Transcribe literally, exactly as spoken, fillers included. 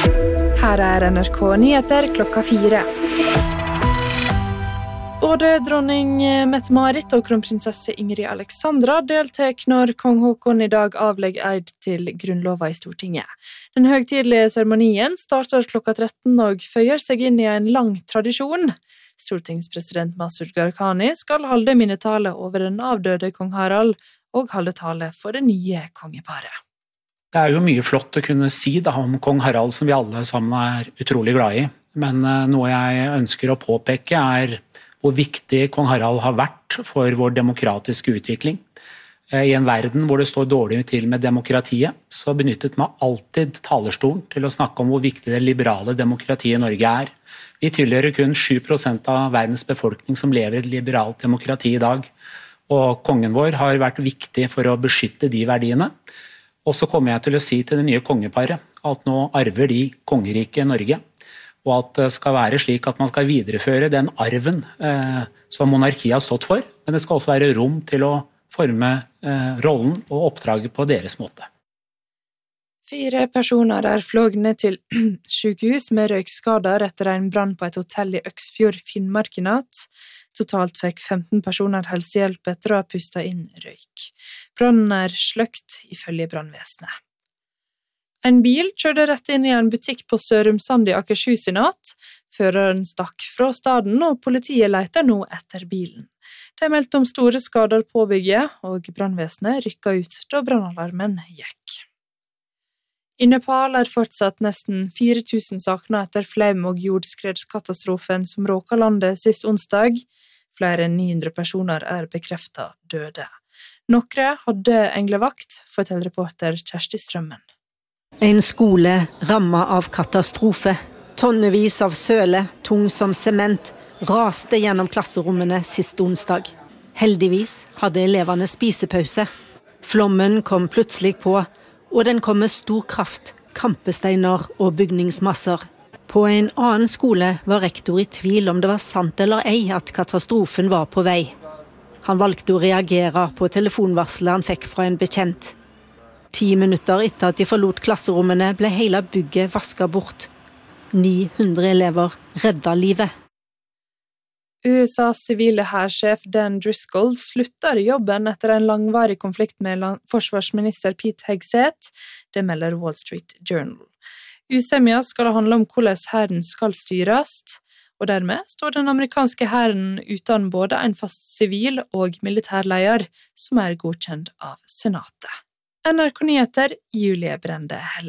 Her er N R K Nyheter klokka fire. Både dronning Mette-Marit og kronprinsesse Ingrid Alexandra deltek når kong Håkon i dag avlegger eid til grunnlova i Stortinget. Den høgtidelige seremonien starter klokka tretten og føyer seg inn i en lang tradisjon. Stortingspresident Masud Gharahkhani skal holde minnetale over den avdøde kong Harald og holde tale for det nye kongeparet. Det er jo mye flott å kunne si da, om kong Harald som vi alle sammen er utrolig glad i. Men noe jeg ønsker å påpeke er hvor viktig kong Harald har vært for vår demokratiske utvikling. I en verden hvor det står dårlig til med demokratiet, så benyttet man alltid talerstolen til å snakke om hvor viktig det liberale demokratiet i Norge er. Vi tilhører kun sju prosent av verdens befolkning som lever i et liberalt demokrati i dag. Og kongen vår har vært viktig for å beskytte de verdiene. Og så kommer jeg til å si til det nye kongeparet at nå arver de kongeriket Norge, og at det skal være slik at man skal videreføre den arven eh, som monarkiet har stått for, men det skal også være rom til å forme eh, rollen og oppdraget på deres måte. Fire personer er flågne til sykehus med røykskader etter en brann på et hotell i Øksfjord, Finnmark i natt. Totalt fikk femten personer helsehjelp etter å ha pustet inn røyk. Brannen er sløkt ifølge brannvesenet. En bil kjørte rett inn i en butikk på Sørumsand i Akershus i natt. Føreren stakk fra staden, og politiet leter nå etter bilen. De meldte om store skader på bygget, og brannvesenet rykket ut da brannalarmen gikk. I Nepal er fortsatt nesten fire tusen savnet etter flom- og jordskredskatastrofen som råket landet sist onsdag. Flere enn ni hundre personer er bekreftet døde. Nokre hadde englevakt, forteller reporter Kjersti Strømmen. En skole rammet av katastrofe. Tonnevis av søle, tung som sement, raste gjennom klasserommene sist onsdag. Heldigvis hadde elevene spisepause. Flommen kom plutselig på, og den kom med stor kraft, kampesteiner og bygningsmasser. På en annen skole var rektor i tvil om det var sant eller ei at katastrofen var på vei. Han valgte å reagere på telefonvarslet han fikk fra en bekjent. Ti minutter etter at de forlot klasserommene ble hele bygget vasket bort. ni hundre elever reddet livet. U S A's sivile hærsjef Dan Driscoll slutter jobben etter en langvarig konflikt med forsvarsminister Pete Hegseth, det melder Wall Street Journal. Usemja skal handle om hvordan hæren skal styres, og dermed står den amerikanske hæren uten både en fast sivil og militærleder som er godkjent av senatet. N R K Nyheter, Julie Brende Helle.